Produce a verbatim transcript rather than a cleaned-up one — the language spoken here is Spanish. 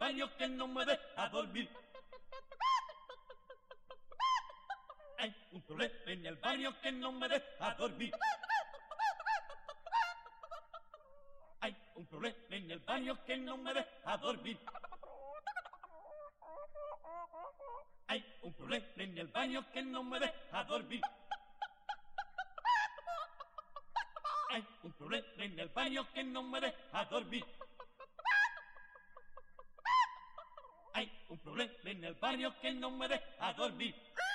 baño que no me deja dormir. Hay un problema en el baño que no me deja dormir. Hay un problema en el baño que no me deja dormir. Hay un problema en el baño que no me deja dormir. Hay un problema en el baño que no me deja dormir. Hay un problema en el baño que no me deja dormir.